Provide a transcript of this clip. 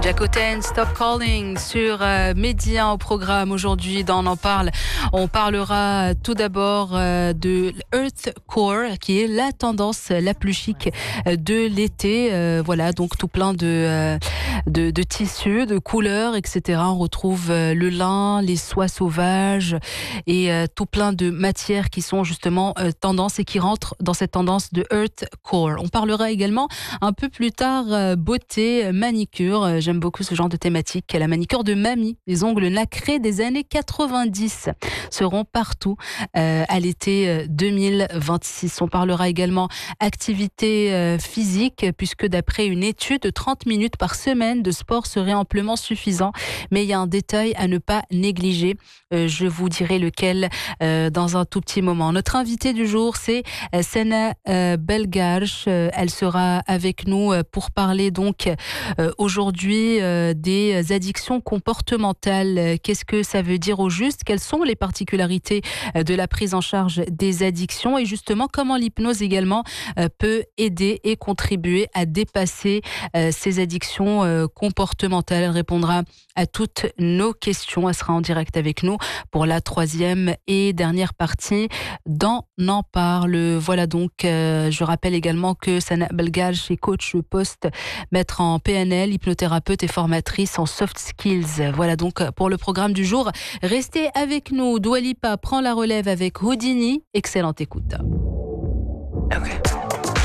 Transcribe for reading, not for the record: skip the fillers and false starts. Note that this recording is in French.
Jacoten, Stop Calling sur Média au programme aujourd'hui dans On en parle. On parlera tout d'abord de Earthcore qui est la tendance la plus chic de l'été. Voilà, donc tout plein de tissus, de couleurs, etc. On retrouve le lin, les soies sauvages et tout plein de matières qui sont justement tendance et qui rentrent dans cette tendance de Earthcore. On parlera également un peu plus tard beauté, manicure. J'aime beaucoup ce genre de thématique. La manicure de mamie, les ongles nacrés des années 90 seront partout à l'été 2026. On parlera également activité physique, puisque d'après une étude, 30 minutes par semaine de sport serait amplement suffisant. Mais il y a un détail à ne pas négliger. Je vous dirai lequel dans un tout petit moment. Notre invitée du jour, c'est Sana Belgarch. Elle sera avec nous pour parler donc aujourd'hui des addictions comportementales. Qu'est-ce que ça veut dire au juste? Quelles sont les particularités de la prise en charge des addictions? Et justement, comment l'hypnose également peut aider et contribuer à dépasser ces addictions comportementales? Elle répondra à toutes nos questions. Elle sera en direct avec nous pour la troisième et dernière partie d'On en parle. Voilà donc, je rappelle également que Sana Belgarch est coach post-maître en PNL, hypnothérapeute et formatrice en soft skills. Voilà donc pour le programme du jour. Restez avec nous. Dua Lipa prend la relève avec Houdini. Excellente écoute. Okay.